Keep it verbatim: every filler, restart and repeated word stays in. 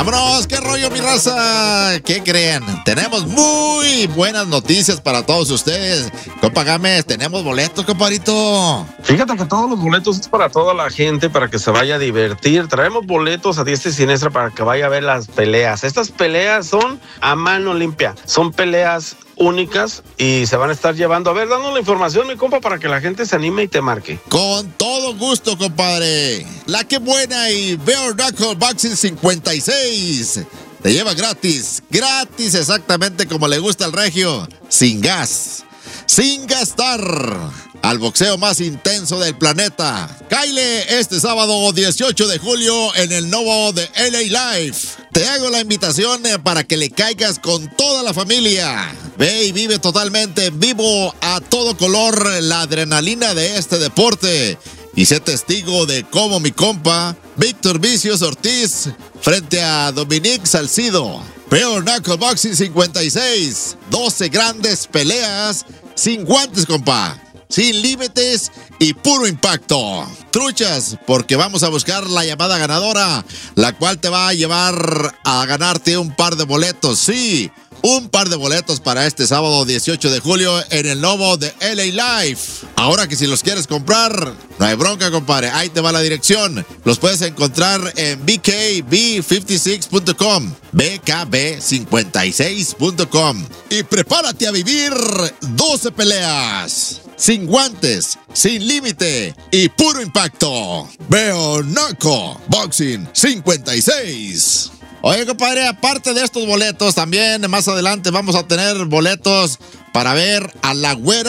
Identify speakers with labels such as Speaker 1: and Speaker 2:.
Speaker 1: ¡Vámonos! ¿Qué rollo, mi raza? ¿Qué creen? Tenemos muy buenas noticias para todos ustedes. Compa Gámez, tenemos boletos, compadrito.
Speaker 2: Fíjate que todos los boletos es para toda la gente, para que se vaya a divertir. Traemos boletos a diestra y siniestra para que vaya a ver las peleas. Estas peleas son a mano limpia. Son peleas únicas y se van a estar llevando. A ver, danos la información, mi compa, para que la gente se anime y te marque.
Speaker 1: Con todo gusto, compadre. La que buena y Bare Knuckle Boxing cincuenta y seis. Te lleva gratis, gratis exactamente como le gusta al regio, sin gas, sin gastar. Al boxeo más intenso del planeta. Cáile este sábado dieciocho de julio en el Novo de L A Live. Te hago la invitación para que le caigas con toda la familia. Ve y vive totalmente en vivo, a todo color, la adrenalina de este deporte. Y sé testigo de cómo mi compa Víctor Vicios Ortiz frente a Dominique Salcido. Bare Knuckle Boxing cincuenta y seis. doce grandes peleas sin guantes, compa. Sin límites y puro impacto. Truchas, porque vamos a buscar la llamada ganadora, la cual te va a llevar a ganarte un par de boletos. Sí, un par de boletos para este sábado dieciocho de julio en el Novo de L A Live. Ahora que si los quieres comprar, no hay bronca, compadre. Ahí te va la dirección. Los puedes encontrar en b k b cincuenta y seis punto com. b k b cincuenta y seis punto com. Y prepárate a vivir doce peleas. Sin guantes, sin límite y puro impacto. Bare Knuckle Boxing cincuenta y seis. Oye, compadre, aparte de estos boletos, también más adelante vamos a tener boletos para ver a la güera